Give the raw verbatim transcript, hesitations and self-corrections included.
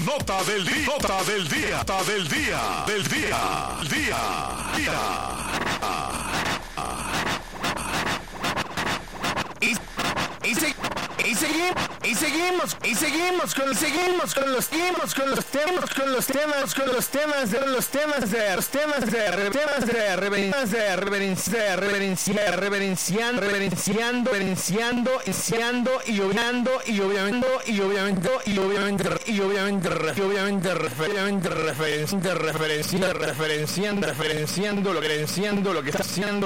nota del día, nota del día, nota del día, del día, día, día. Y, y, se, y, seguimos, y seguimos, y seguimos con, seguimos con los temas, con los temas, con los temas, con los temas de los temas de los temas de temas de reverencia, de reverencia, reverencia, reverenciando, reverenciando, reverenciando, iniciando y obviando y obviamente y obviamente y obviamente y obviamente y obviamente obviamente referencia, referencia, referenciando, referenciando lo que referenciando lo que está haciendo